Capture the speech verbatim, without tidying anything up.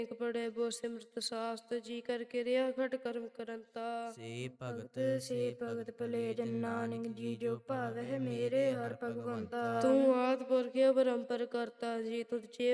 ਇੱਕ ਪੜੇ ਬੋ ਸਿਮਰਤ ਸਾਸਤ ਜੀ ਕਰਕੇ ਰਿਆ ਖਟ ਕਰਮ ਕਰੰਤਾ। ਸੇ ਭਗਤ ਸੇ ਭਗਤ ਭਲੇ ਜਨ ਨਾਨਕ ਜੀ ਜੋ ਭਾਵਹਿ ਮੇਰੇ ਹਰਿ ਭਗਵੰਤਾ। ਤੂੰ ਆਦਿ ਪੁਰਖ ਅਪਰੰਪਰ ਕਰਤਾ ਜੀ ਤੁਧ ਚੇ